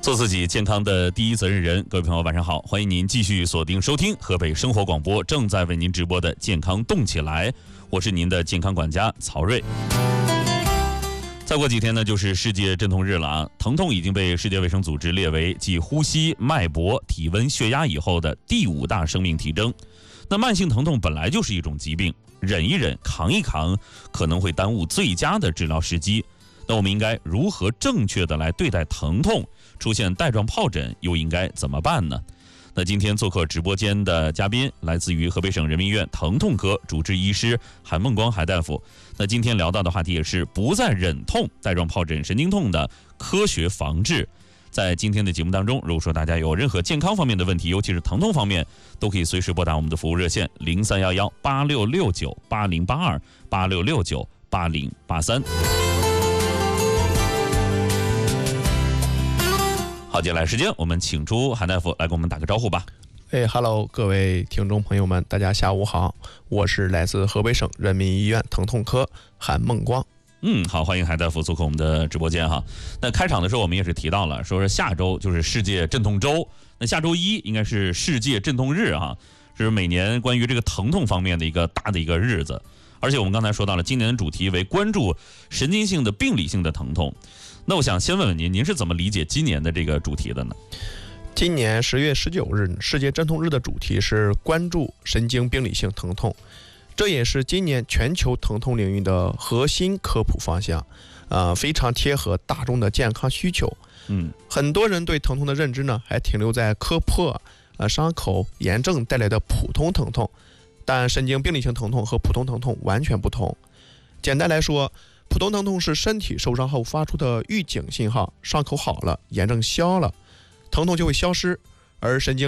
做自己健康的第一责任人。各位朋友晚上好，欢迎您继续锁定收听河北生活广播正在为您直播的健康动起来，我是您的健康管家曹瑞。再过几天呢就是世界镇痛日了啊，疼痛已经被世界卫生组织列为继呼吸、脉搏、体温、血压以后的第5大生命体征。那慢性疼痛本来就是一种疾病，忍一忍、扛一扛可能会耽误最佳的治疗时机。那我们应该如何正确的来对待疼痛？出现带状疱疹又应该怎么办呢？那今天做客直播间的嘉宾来自于河北省人民医院疼痛科主治医师韩孟光韩大夫。那今天聊到的话题也是不再忍痛带状疱疹神经痛的科学防治。在今天的节目当中，如果说大家有任何健康方面的问题，尤其是疼痛方面，都可以随时拨打我们的服务热线03118669808286698083。好，接下来时间我们请出韩大夫来给我们打个招呼吧。 Hello， 各位听众朋友们，大家下午好，我是来自河北省人民医院疼痛科韩孟光。 好，欢迎韩大夫做客我们的直播间哈。那开场的时候我们也是提到了，说是下周就是世界镇痛周，那下周一应该是世界镇痛日哈，是每年关于这个疼痛方面的一个大的一个日子。而且我们刚才说到了，今年的主题为关注神经性的病理性的疼痛。那我想先问问您是怎么理解今年的这个主题的呢？ 今年10月19日世界镇痛日的主题是关注神经病理性疼痛，这也是今年全球疼痛领域的核心科普方向，非常贴合大众的健康需求。很多人对疼痛的认知呢，还停留在磕破、伤口、炎症带来的普通疼痛，但神经病理性疼痛和普通疼痛完全不同。简单来说，普通疼痛是身体受伤后发出的预警信号，伤口好了，炎症消了，疼痛就会消失，而神经